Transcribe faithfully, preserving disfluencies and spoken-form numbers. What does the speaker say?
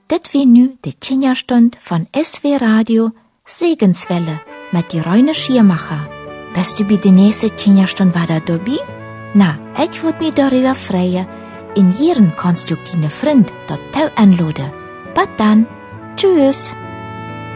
Dit wie nu de Kinderstund von S W Radio Segenswelle mit die Reine Schiermacher. Bist du bei der nächsten Kinderstund wieder dabei? Na, ich würd mich darüber freuen. In Jieren kannst du deine Freund dort anladen. Bis dann. Tschüss.